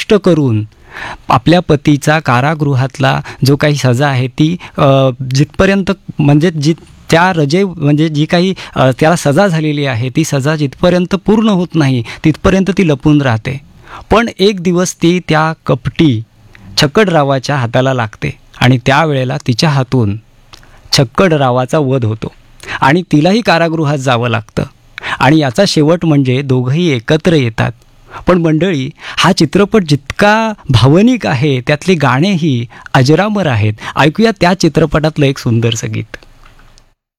कष्ट करून आपल्या पतीचा कारागृहातला जो काही सजा आहे ती जिथपर्यंत म्हणजे त्या म्हणजे जी काही त्याला सजा झालेली आहे ती सजा जिथपर्यंत पूर्ण होत नाही तिथपर्यंत ती लपून राहते. पण एक दिवस ती त्या कपटी छकडरावाच्या हाताला लागते आणि त्यावेळेला तिच्या हातून छकडरावाचा वध होतो आणि तिलाही कारागृहात जावं लागतं आणि याचा शेवट म्हणजे दोघंही एकत्र येतात. पण मंडळी, हा चित्रपट जितका भावनिक आहे त्यातले गाणेही अजरामर आहेत. ऐकूया त्या चित्रपटातलं एक सुंदरसं गीत.